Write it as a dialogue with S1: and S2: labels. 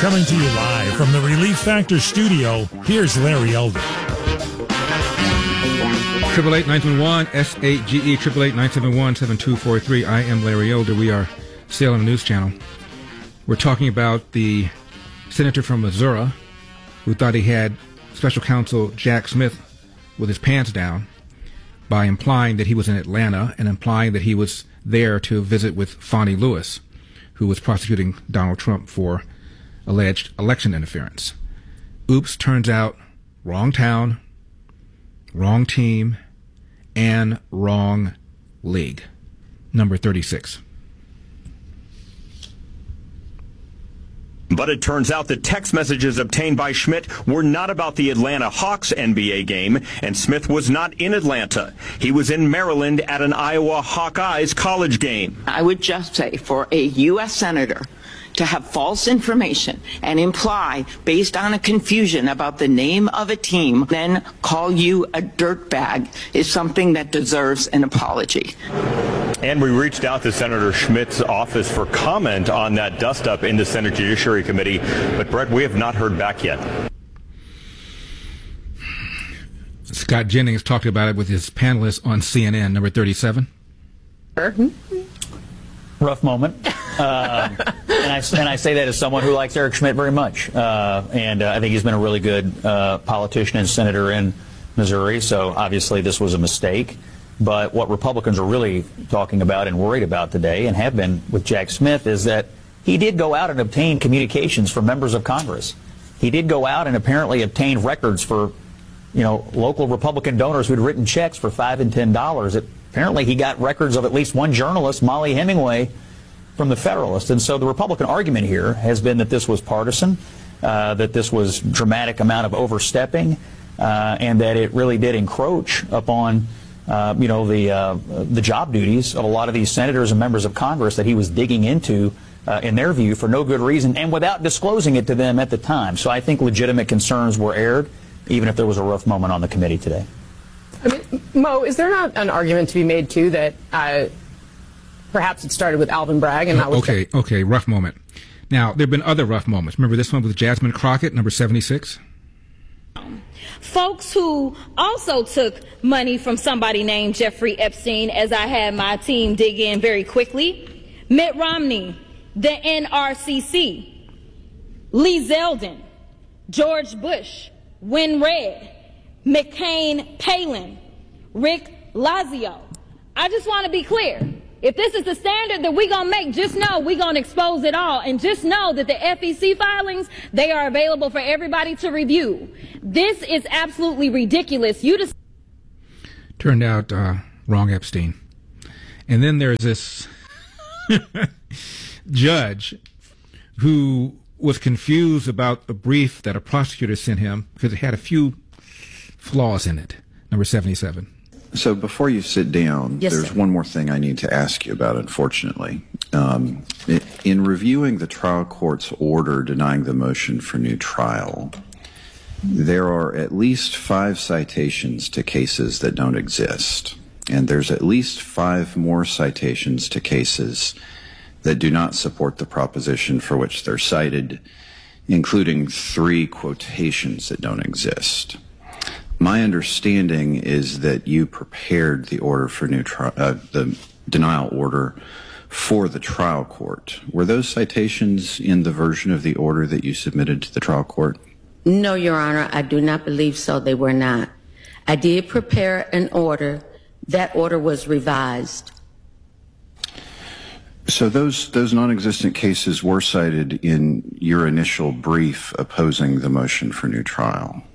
S1: Coming to you live from the Relief Factor studio, here's Larry Elder.
S2: 888-971 SAGE 888-971-7243. I am Larry Elder. We are Salem News Channel. We're talking about the senator from Missouri who thought he had special counsel Jack Smith with his pants down by implying that he was in Atlanta and implying that he was there to visit with Fonnie Lewis, who was prosecuting Donald Trump for alleged election interference. Oops, turns out wrong town, wrong team, and wrong league. Number 36.
S3: But it turns out the text messages obtained by Schmidt were not about the Atlanta Hawks NBA game, and Smith was not in Atlanta. He was in Maryland at an Iowa Hawkeyes college game.
S4: I would just say for a U.S. senator to have false information and imply, based on a confusion about the name of a team, then call you a dirtbag is something that deserves an apology.
S3: And we reached out to Senator Schmidt's office for comment on that dust-up in the Senate Judiciary Committee, but Brett, we have not heard back yet.
S2: Scott Jennings talked about it with his panelists on CNN. Number 37.
S5: Rough moment. And I say that as someone who likes Eric Schmidt very much. And I think he's been a really good politician and senator in Missouri, so obviously this was a mistake. But what Republicans are really talking about and worried about today, and have been with Jack Smith, is that he did go out and obtain communications from members of Congress. He did go out and apparently obtain records for, local Republican donors who'd written checks for $5 and $10. Apparently he got records of at least one journalist, Molly Hemingway, from the Federalist. And so the Republican argument here has been that this was partisan, that this was dramatic amount of overstepping, and that it really did encroach upon the job duties of a lot of these senators and members of Congress that he was digging into, in their view, for no good reason and without disclosing it to them at the time. So I think legitimate concerns were aired, even if there was a rough moment on the committee today.
S6: I mean, Mo, is there not an argument to be made, too, that perhaps it started with Alvin Bragg and not with...
S2: Okay, rough moment. Now, there have been other rough moments. Remember this one with Jasmine Crockett, number 76?
S7: Folks who also took money from somebody named Jeffrey Epstein, as I had my team dig in very quickly. Mitt Romney, the NRCC, Lee Zeldin, George Bush, Win Red, McCain Palin, Rick Lazio. I just want to be clear. If this is the standard that we're going to make, just know we're going to expose it all. And just know that the FEC filings, they are available for everybody to review. This is absolutely ridiculous.
S2: Turned out wrong Epstein. And then there's this judge who was confused about a brief that a prosecutor sent him because it had a few flaws in it. Number 77.
S8: So before you sit down, there's one more thing I need to ask you about, unfortunately. In reviewing the trial court's order denying the motion for new trial, there are at least 5 citations to cases that don't exist. And there's at least 5 more citations to cases that do not support the proposition for which they're cited, including 3 quotations that don't exist. My understanding is that you prepared the order for new the denial order for the trial court. Were those citations in the version of the order that you submitted to the trial court?
S9: No, Your Honor, I do not believe so. They were not. I did prepare an order. That order was revised.
S8: So those non-existent cases were cited in your initial brief opposing the motion for new trial?